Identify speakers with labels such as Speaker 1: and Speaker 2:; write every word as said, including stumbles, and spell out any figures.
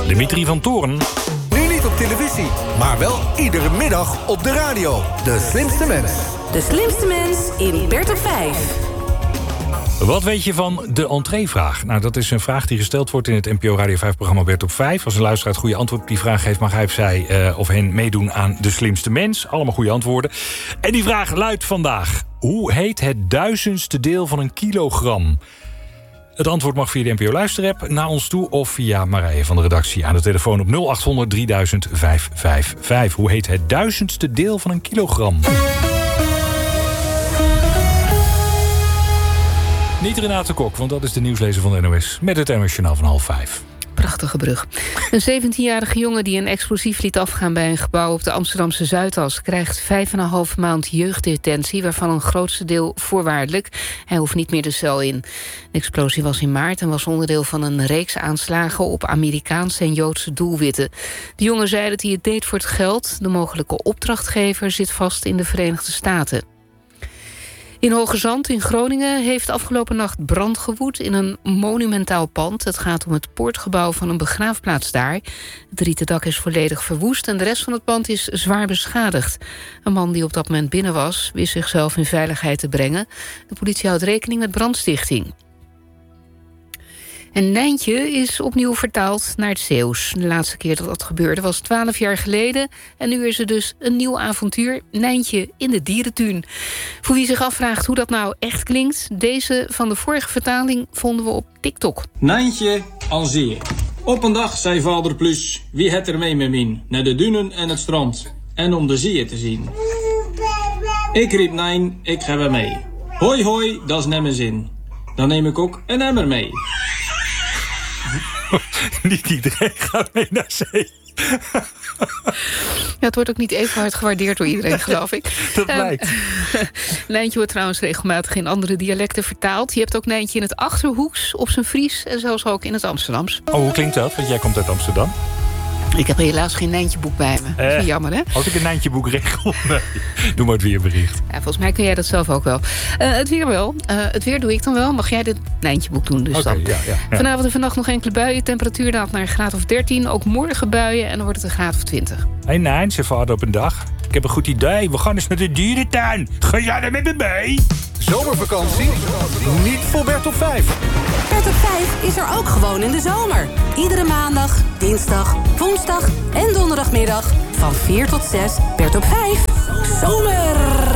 Speaker 1: Dimitri van Toorn.
Speaker 2: Nu niet op televisie, maar wel iedere middag op de radio. De slimste mens.
Speaker 3: De slimste mens in Bert op vijf.
Speaker 1: Wat weet je van de entreevraag? Nou, dat is een vraag die gesteld wordt in het N P O Radio vijf-programma Bert op vijf. Als een luisteraar het goede antwoord op die vraag geeft, mag hij of zij uh, of hen meedoen aan de slimste mens. Allemaal goede antwoorden. En die vraag luidt vandaag: hoe heet het duizendste deel van een kilogram? Het antwoord mag via de N P O Luisterapp naar ons toe of via Marije van de redactie aan de telefoon op nul acht honderd drieduizend vijfhonderdvijfenvijftig. Hoe heet het duizendste deel van een kilogram? Niet Renate Kok, want dat is de nieuwslezer van de N O S. Met het N O S-journaal van half vijf.
Speaker 4: Prachtige brug. Een zeventienjarige jongen die een explosief liet afgaan bij een gebouw op de Amsterdamse Zuidas krijgt vijf en een half maand jeugddetentie, waarvan een grootste deel voorwaardelijk. Hij hoeft niet meer de cel in. De explosie was in maart en was onderdeel van een reeks aanslagen op Amerikaanse en Joodse doelwitten. De jongen zei dat hij het deed voor het geld. De mogelijke opdrachtgever zit vast in de Verenigde Staten. In Hoogezand in Groningen heeft afgelopen nacht brand gewoed in een monumentaal pand. Het gaat om het poortgebouw van een begraafplaats daar. Het rieten dak is volledig verwoest en de rest van het pand is zwaar beschadigd. Een man die op dat moment binnen was, wist zichzelf in veiligheid te brengen. De politie houdt rekening met brandstichting. En Nijntje is opnieuw vertaald naar het Zeeuws. De laatste keer dat dat gebeurde was twaalf jaar geleden. En nu is er dus een nieuw avontuur. Nijntje in de dierentuin. Voor wie zich afvraagt hoe dat nou echt klinkt, deze van de vorige vertaling vonden we op TikTok.
Speaker 5: Nijntje al zeer. Op een dag zei vader Plus: wie het er mee met min? Naar de dunen en het strand. En om de zee te zien. Ik riep Nijn, ik ga weer mee. Hoi hoi, dat is net mijn zin. Dan neem ik ook een emmer mee.
Speaker 1: Niet iedereen gaat mee naar zee.
Speaker 4: Ja, het wordt ook niet even hard gewaardeerd door iedereen, geloof ik.
Speaker 1: Dat blijkt.
Speaker 4: Um, Nijntje wordt trouwens regelmatig in andere dialecten vertaald. Je hebt ook Nijntje in het Achterhoeks, op zijn Fries en zelfs ook in het Amsterdams.
Speaker 1: Oh, hoe klinkt dat? Want jij komt uit Amsterdam.
Speaker 4: Ik heb helaas geen Nijntjeboek bij me. Dat is
Speaker 1: Eh,
Speaker 4: jammer, hè?
Speaker 1: Als ik een Nijntjeboek regel, nee. Doe maar het weerbericht.
Speaker 4: Ja, volgens mij kun jij dat zelf ook wel. Uh, het weer wel. Uh, het weer doe ik dan wel. Mag jij dit Nijntjeboek doen dus
Speaker 1: Oké,
Speaker 4: dan?
Speaker 1: ja, ja, ja.
Speaker 4: Vanavond en vannacht nog enkele buien. Temperatuur daalt naar een graad of dertien. Ook morgen buien en dan wordt het een graad of twintig.
Speaker 1: Hé hey, Nijn, zei vader op een dag. Ik heb een goed idee. We gaan eens naar de dierentuin. Ga jij er met me mee?
Speaker 2: Zomervakantie? Niet voor Bert op vijf.
Speaker 3: Bert op vijf is er ook gewoon in de zomer. Iedere maandag, dinsdag, woensdag en donderdagmiddag van vier tot zes. Bert op vijf. Zomer!